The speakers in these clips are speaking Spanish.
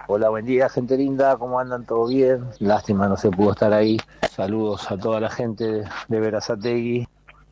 Hola, buen día, gente linda, ¿cómo andan? ¿Todo bien? Lástima, no se pudo estar ahí. Saludos a toda la gente de Berazategui.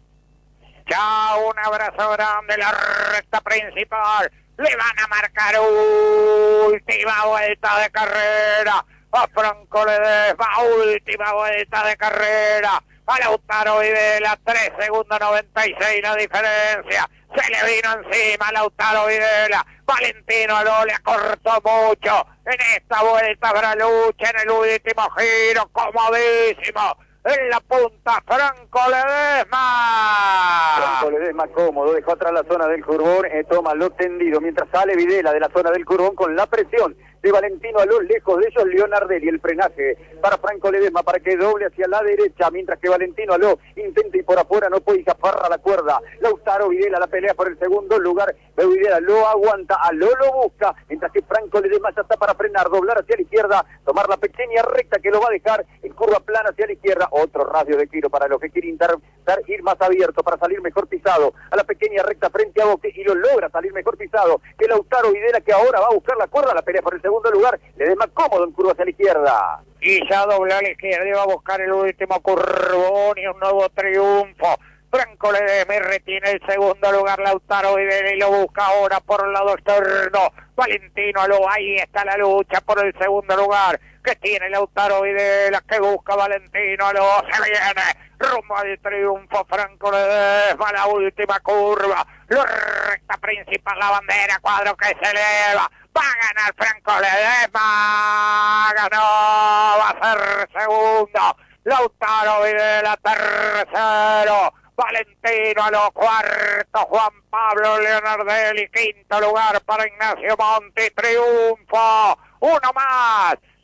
Chao, un abrazo grande, la recta principal. Le van a marcar última vuelta de carrera. A Franco Ledesma, última vuelta de carrera. A Lautaro Videla, 3 segundos 96 la diferencia. Se le vino encima a Lautaro Videla. Valentino Aló le acortó mucho. En esta vuelta habrá lucha en el último giro, comodísimo. En la punta, Franco Ledesma. Franco Ledesma cómodo, dejó atrás la zona del Curbón, toma lo tendido, mientras sale Videla de la zona del Curbón con la presión de Valentino Aló, lejos de ellos Leonardelli, el frenaje para Franco Ledesma para que doble hacia la derecha, mientras que Valentino Aló intenta ir por afuera, no puede, afarra la cuerda. Lautaro Videla la pelea por el segundo lugar, pero Videla lo aguanta, Aló lo busca, mientras que Franco Ledesma ya está para frenar, doblar hacia la izquierda, tomar la pequeña recta que lo va a dejar en curva plana hacia la izquierda, otro radio de giro para los que quieren intentar ir más abierto, para salir mejor pisado, a la pequeña recta frente a Boque, y lo logra salir mejor pisado que Lautaro Videla, que ahora va a buscar la cuerda, la pelea por el segundo lugar, Ledesma cómodo en curva hacia la izquierda. Y ya dobla a la izquierda y va a buscar el último curvón y un nuevo triunfo. Franco Ledesma retiene el segundo lugar, Lautaro Videla, y lo busca ahora por el lado externo. Valentino Aló, ahí está la lucha por el segundo lugar que tiene Lautaro Videla, que busca Valentino Aló, se viene rumbo al triunfo Franco Ledesma, la última curva, la recta principal, la bandera, cuadro que se eleva. Va a ganar Franco Ledesma, ganó, va a ser segundo, Lautaro Videla tercero, Valentino Aló cuarto, Juan Pablo Leonardelli quinto lugar para Ignacio Monti, triunfo, uno más